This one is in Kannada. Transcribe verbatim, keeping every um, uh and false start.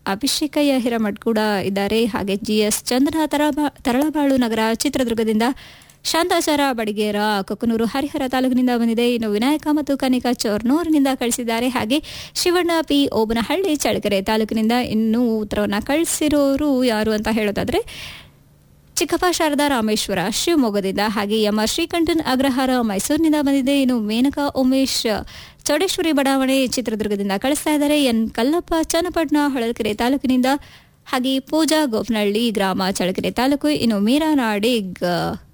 ಅಭಿಷೇಕಯ್ಯ ಹಿರಮಠ್ ಕೂಡ ಇದ್ದಾರೆ. ಹಾಗೆ ಜಿ ಎಸ್ ಚಂದ್ರ ತರಬಾ ತರಳಬಾಳು ನಗರ ಚಿತ್ರದುರ್ಗದಿಂದ, ಶಾಂತಾಚಾರ ಬಡಿಗೇರ ಕೊಕ್ಕನೂರು ಹರಿಹರ ತಾಲೂಕಿನಿಂದ ಬಂದಿದೆ. ಇನ್ನು ವಿನಾಯಕ ಮತ್ತು ಕನಿಕಾ ಚೋರ್ನೂರಿನಿಂದ ಕಳಿಸಿದ್ದಾರೆ. ಹಾಗೆ ಶಿವಣ್ಣ ಪಿ ಓಬನಹಳ್ಳಿ ಚಳ್ಳಕೆರೆ ತಾಲೂಕಿನಿಂದ. ಇನ್ನು ಉತ್ತರವನ್ನು ಕಳಿಸಿರೋರು ಯಾರು ಅಂತ ಹೇಳೋದಾದ್ರೆ ಚಿಕ್ಕಪ್ಪ ಶಾರದಾ ರಾಮೇಶ್ವರ ಶಿವಮೊಗ್ಗದಿಂದ. ಹಾಗೆ ಎಂ ಆರ್ ಶ್ರೀಕಂಠನ್ ಅಗ್ರಹಾರ ಮೈಸೂರಿನಿಂದ ಬಂದಿದೆ. ಇನ್ನು ಮೇನಕಾ ಉಮೇಶ್ ಚೌಡೇಶ್ವರಿ ಬಡಾವಣೆ ಚಿತ್ರದುರ್ಗದಿಂದ ಕಳಿಸ್ತಾ ಇದ್ದಾರೆ. ಎನ್ ಕಲ್ಲಪ್ಪ ಚನ್ನಪಟ್ಟಣ ಹೊಳಲ್ಕೆರೆ ತಾಲೂಕಿನಿಂದ. ಹಾಗೆ ಪೂಜಾ ಗೋಪನಹಳ್ಳಿ ಗ್ರಾಮ ಚಳ್ಳಕೆರೆ ತಾಲೂಕು. ಇನ್ನು ಮೀರಾ ನಾಡಿಗ್